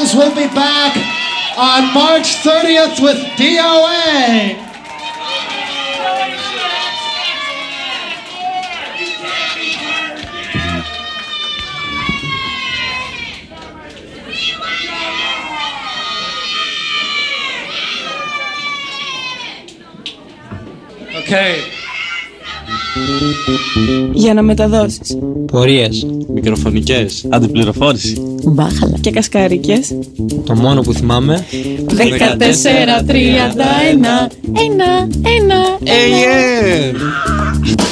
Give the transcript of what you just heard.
Jones will be back on March 30th with DOA. Okay. Για να μεταδώσεις πορείες, μικροφωνικές, αντιπληροφόρηση, μπάχαλα και κασκαρίκες. Το μόνο που θυμάμαι 14:31. 1.